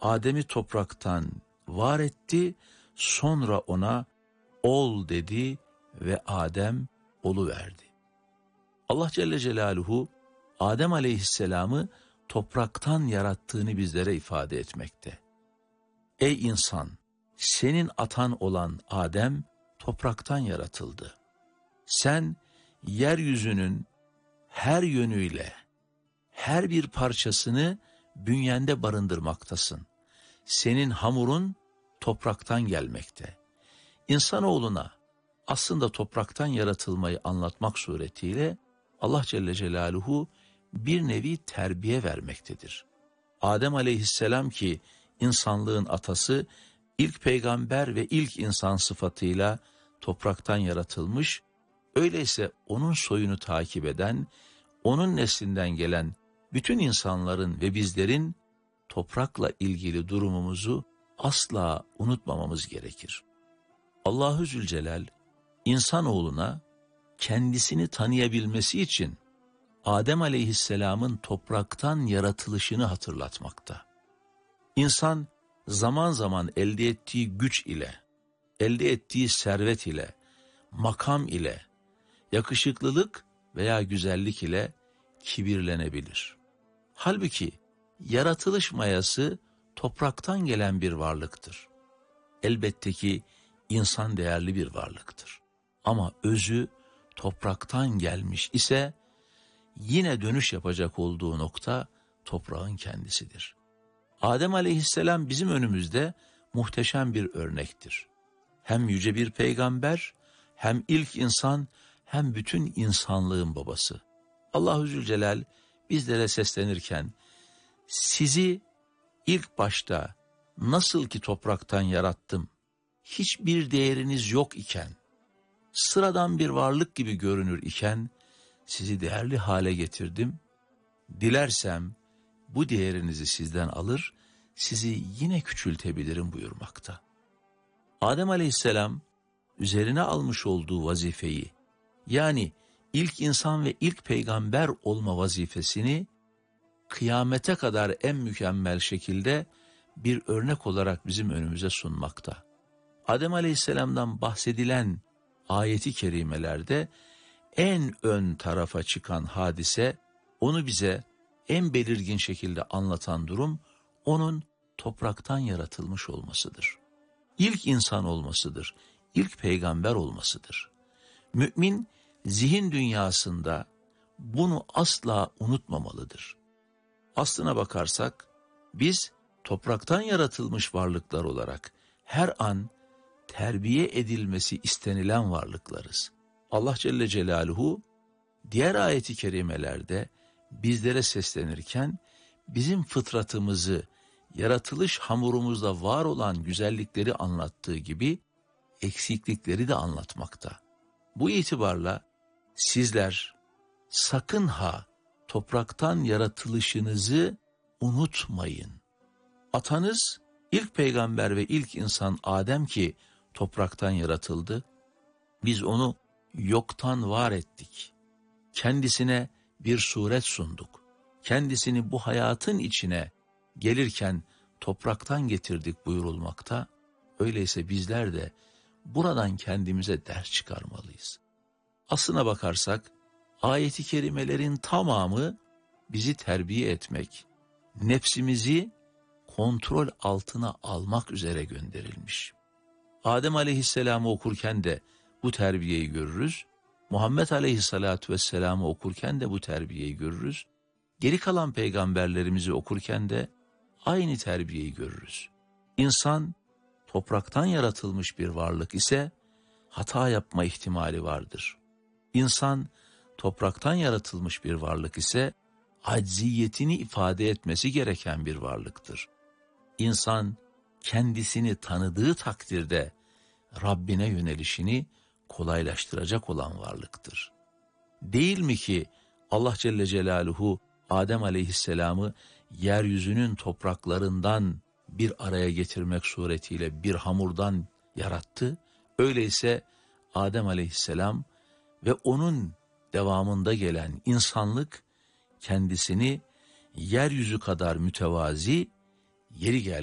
Adem'i topraktan var etti, sonra ona ol dedi ve Adem oluverdi. Allah Celle Celaluhu Adem Aleyhisselam'ı topraktan yarattığını bizlere ifade etmekte. Ey insan, senin atan olan Adem topraktan yaratıldı. Sen yeryüzünün her yönüyle her bir parçasını bünyende barındırmaktasın. Senin hamurun topraktan gelmekte. İnsanoğluna aslında topraktan yaratılmayı anlatmak suretiyle Allah Celle Celaluhu bir nevi terbiye vermektedir. Adem Aleyhisselam ki insanlığın atası, ilk peygamber ve ilk insan sıfatıyla topraktan yaratılmış, öyleyse onun soyunu takip eden, onun neslinden gelen bütün insanların ve bizlerin toprakla ilgili durumumuzu asla unutmamamız gerekir. Allahu Zülcelal, insanoğluna kendisini tanıyabilmesi için Adem Aleyhisselam'ın topraktan yaratılışını hatırlatmakta. İnsan zaman zaman elde ettiği güç ile, elde ettiği servet ile, makam ile, yakışıklılık veya güzellik ile kibirlenebilir. Halbuki yaratılış mayası topraktan gelen bir varlıktır. Elbette ki insan değerli bir varlıktır. Ama özü topraktan gelmiş ise yine dönüş yapacak olduğu nokta toprağın kendisidir. Adem Aleyhisselam bizim önümüzde muhteşem bir örnektir. Hem yüce bir peygamber, hem ilk insan, hem bütün insanlığın babası. Allahu Zülcelal bizlere seslenirken, sizi ilk başta nasıl ki topraktan yarattım, hiçbir değeriniz yok iken, sıradan bir varlık gibi görünür iken, sizi değerli hale getirdim. Dilersem bu değerinizi sizden alır, sizi yine küçültebilirim buyurmakta. Adem Aleyhisselam üzerine almış olduğu vazifeyi, yani ilk insan ve ilk peygamber olma vazifesini kıyamete kadar en mükemmel şekilde bir örnek olarak bizim önümüze sunmakta. Adem Aleyhisselam'dan bahsedilen ayeti kerimelerde en ön tarafa çıkan hadise, onu bize en belirgin şekilde anlatan durum, onun topraktan yaratılmış olmasıdır. İlk insan olmasıdır, ilk peygamber olmasıdır. Mümin zihin dünyasında bunu asla unutmamalıdır. Aslına bakarsak biz topraktan yaratılmış varlıklar olarak her an terbiye edilmesi istenilen varlıklarız. Allah Celle Celaluhu diğer ayeti kerimelerde bizlere seslenirken bizim fıtratımızı, yaratılış hamurumuzda var olan güzellikleri anlattığı gibi eksiklikleri de anlatmakta. Bu itibarla sizler sakın ha topraktan yaratılışınızı unutmayın. Atanız ilk peygamber ve ilk insan Adem ki topraktan yaratıldı. Biz onu yoktan var ettik. Kendisine bir suret sunduk. Kendisini bu hayatın içine gelirken topraktan getirdik buyurulmakta. Öyleyse bizler de buradan kendimize ders çıkarmalıyız. Aslına bakarsak ayeti kerimelerin tamamı bizi terbiye etmek, nefsimizi kontrol altına almak üzere gönderilmiş. Adem Aleyhisselam'ı okurken de bu terbiyeyi görürüz. Muhammed Aleyhisselatü Vesselam'ı okurken de bu terbiyeyi görürüz. Geri kalan peygamberlerimizi okurken de aynı terbiyeyi görürüz. İnsan topraktan yaratılmış bir varlık ise hata yapma ihtimali vardır. İnsan topraktan yaratılmış bir varlık ise acziyetini ifade etmesi gereken bir varlıktır. İnsan kendisini tanıdığı takdirde Rabbine yönelişini kolaylaştıracak olan varlıktır. Değil mi ki Allah Celle Celaluhu Adem Aleyhisselam'ı yeryüzünün topraklarından bir araya getirmek suretiyle bir hamurdan yarattı? Öyleyse Adem Aleyhisselam ve onun devamında gelen insanlık kendisini yeryüzü kadar mütevazi, yeri geldi